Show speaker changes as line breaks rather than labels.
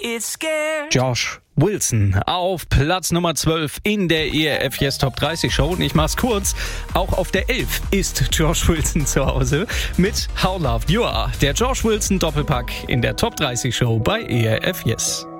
Josh Wilson auf Platz Nummer 12 in der ERF Yes Top 30 Show. Und ich mach's kurz, auch auf der 11 ist Josh Wilson zu Hause mit How Loved You Are. Der Josh Wilson Doppelpack in der Top 30 Show bei ERF Yes.